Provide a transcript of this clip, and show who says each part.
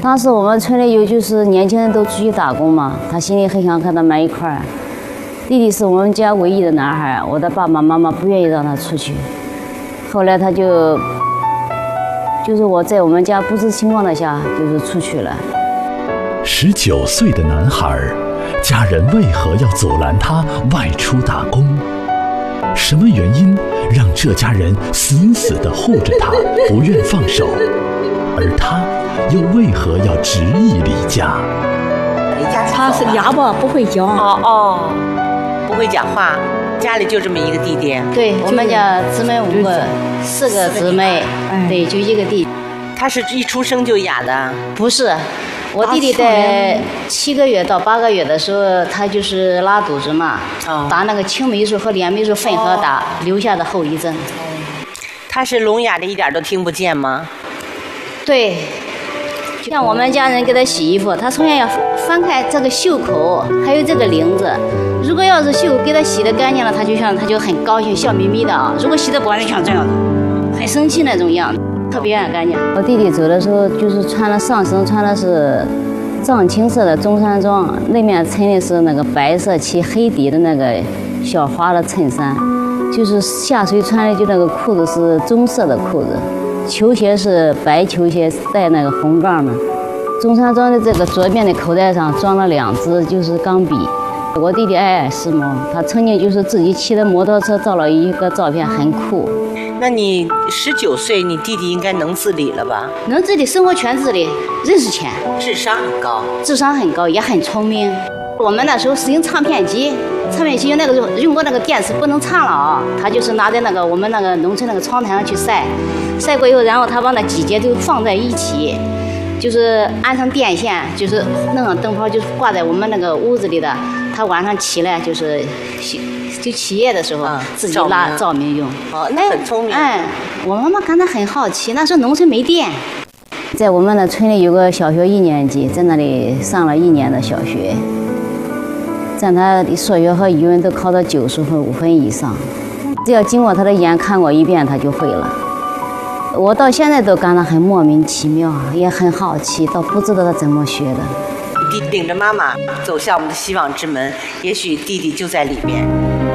Speaker 1: 当时我们村里有就是年轻人都出去打工嘛，他心里很想和他们一块儿。弟弟是我们家唯一的男孩，我的爸爸妈妈不愿意让他出去。后来他就是我在我们家不知情况的下，就是出去了。
Speaker 2: 19岁的男孩，家人为何要阻拦他外出打工？什么原因让这家人死死地护着他，不愿放手？而他又为何要执意离家？
Speaker 3: 他是哑巴，不会讲。
Speaker 4: 不会讲话。家里就这么一个弟弟。
Speaker 1: 对，我们家姊妹5个，4个姊妹，对，就一个弟。
Speaker 4: 他是一出生就哑的？
Speaker 1: 不是，我弟弟在7个月到8个月的时候，他就是拉肚子嘛，打那个青霉素和链霉素混合打，留下的后遗症。
Speaker 4: 他是聋哑的，一点都听不见吗？
Speaker 1: 对，像我们家人给他洗衣服，他从小要翻开这个袖口，还有这个领子。如果要是袖口给他洗得干净了，他就很高兴，笑眯眯的啊。如果洗得不干净，像这样的，很生气那种样子，特别爱干净。我弟弟走的时候，就是上身穿的是藏青色的中山装，那面衬的是那个白色漆黑底的那个小花的衬衫，就是下水穿的就那个裤子是棕色的裤子。球鞋是白球鞋，带那个红杠的。中山装的这个左边的口袋上装了2支就是钢笔。我弟弟爱时髦，他曾经就是自己骑的摩托车照了一个照片，很酷。
Speaker 4: 那你19岁，你弟弟应该能自理了吧？
Speaker 1: 能自理，生活全自理，认识钱，
Speaker 4: 智商很高，
Speaker 1: 也很聪明。我们那时候使用唱片机那个用过那个电视不能唱了啊，他就是拿在那个我们那个农村那个窗台上去晒过以后，然后他把那几节就放在一起，就是安上电线，就是弄上灯泡，就是挂在我们那个屋子里的。他晚上起来就是就起夜的时候，自己拉照明用。
Speaker 4: 那很聪明。
Speaker 1: 我妈妈感到很好奇，那时候农村没电，在我们的村里有个小学1年级，在那里上了1年的小学。在他数学和语文都考到90分5分以上，只要经过他的眼看过一遍，他就会了。我到现在都感到很莫名其妙，也很好奇，倒不知道他怎么学的。
Speaker 4: 弟领着妈妈走向我们的希望之门，也许弟弟就在里面。